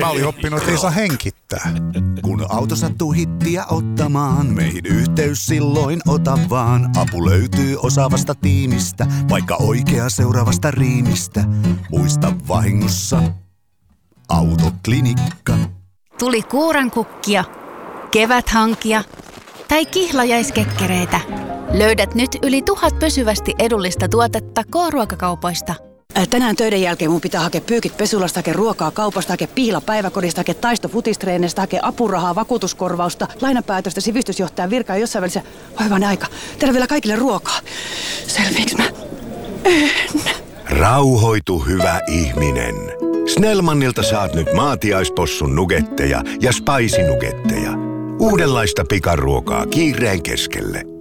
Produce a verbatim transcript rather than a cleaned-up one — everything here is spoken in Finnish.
oli oppinut, että ei saa henkittää. Kun auto sattuu hittiä ottamaan, meihin yhteys silloin ota vaan. Apu löytyy osaavasta tiimistä, vaikka oikea seuraavasta riimistä. Muista vahingossa Autoklinikka. Tuli kuurankukkia, keväthankia tai kihlajaiskekkereitä. Löydät nyt yli tuhat pysyvästi edullista tuotetta K-ruokakaupoista. Tänään töiden jälkeen mun pitää hakea pyykit pesulasta, hakea ruokaa kaupasta, hakea pihla päiväkodista, hakea taisto futistreenestä, hakea apurahaa, vakuutuskorvausta, lainapäätöstä, sivistysjohtajan virkaa ja jossain välissä. Hoivainen aika. Tehdään vielä kaikille ruokaa. Selviiks mä? En. Rauhoitu, hyvä ihminen. Snellmanilta saat nyt maatiaispossun nugetteja ja spicy nugetteja. Uudenlaista pikaruokaa kiireen keskelle.